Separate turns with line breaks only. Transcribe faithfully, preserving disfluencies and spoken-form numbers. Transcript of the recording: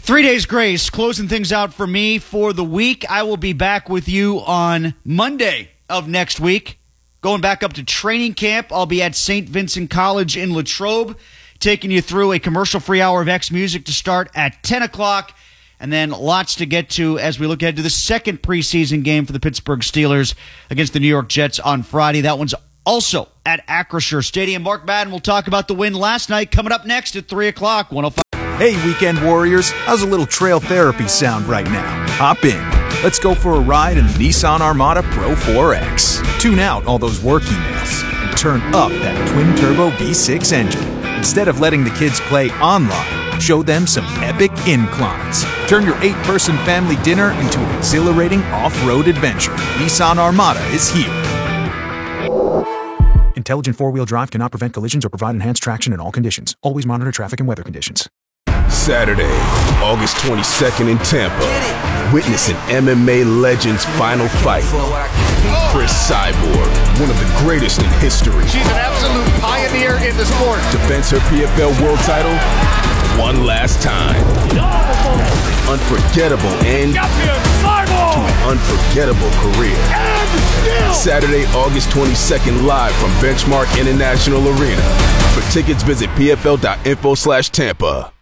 Three Days Grace, closing things out for me for the week. I will be back with you on Monday of next week. Going back up to training camp, I'll be at Saint Vincent College in Latrobe, taking you through a commercial-free hour of X Music to start at ten o'clock, and then lots to get to as we look ahead to the second preseason game for the Pittsburgh Steelers against the New York Jets on Friday. That one's also at Acrisure Stadium. Mark Madden will talk about the win last night, coming up next at three o'clock, one oh five.
Hey, weekend warriors, how's a little trail therapy sound right now? Hop in. Let's go for a ride in the Nissan Armada Pro four X. Tune out all those work emails and turn up that twin-turbo V six engine. Instead of letting the kids play online, show them some epic inclines. Turn your eight-person family dinner into an exhilarating off-road adventure. Nissan Armada is here. Intelligent four-wheel drive cannot prevent collisions or provide enhanced traction in all conditions. Always monitor traffic and weather conditions.
Saturday, August twenty-second in Tampa. Witness an M M A legend's final fight. Chris Cyborg, one of the greatest in history.
She's an absolute pioneer in the sport.
Defends her P F L world title one last time. Unforgettable end to an unforgettable career. Saturday, August twenty-second, live from Benchmark International Arena. For tickets, visit P F L dot info slash Tampa.